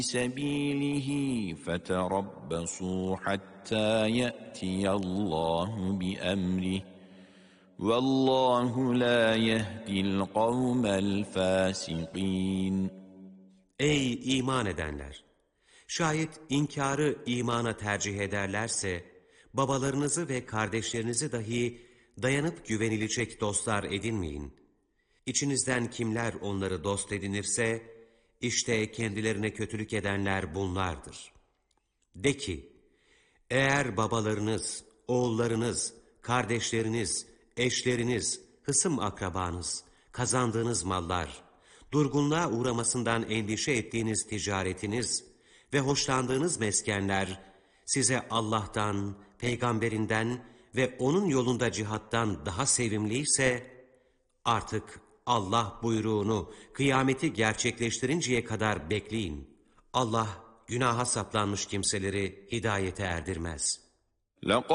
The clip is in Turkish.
سبيله فتربصوا حتى يأتي الله بأمره والله لا يهدي القوم الفاسقين. Ey iman edenler! Şayet inkarı imana tercih ederlerse, babalarınızı ve kardeşlerinizi dahi dayanıp güvenilecek dostlar edinmeyin. İçinizden kimler onları dost edinirse, işte kendilerine kötülük edenler bunlardır. De ki, eğer babalarınız, oğullarınız, kardeşleriniz, eşleriniz, hısım akrabanız, kazandığınız mallar, durgunluğa uğramasından endişe ettiğiniz ticaretiniz ve hoşlandığınız meskenler size Allah'tan, peygamberinden ve onun yolunda cihattan daha sevimliyse, artık Allah buyruğunu, kıyameti gerçekleştirinceye kadar bekleyin. Allah günaha saplanmış kimseleri hidayete erdirmez.